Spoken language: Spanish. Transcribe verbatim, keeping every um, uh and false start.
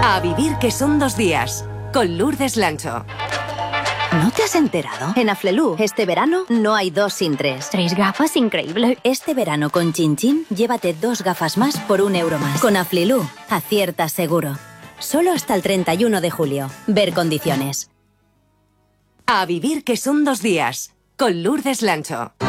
A vivir que son dos días, con Lourdes Lancho. ¿No te has enterado? En Aflelu, este verano, no hay dos sin tres. Tres gafas, increíble. Este verano con Chin Chin, llévate dos gafas más por un euro más. Con Aflelu, aciertas seguro. Solo hasta el treinta y uno de julio. Ver condiciones. A vivir que son dos días, con Lourdes Lancho.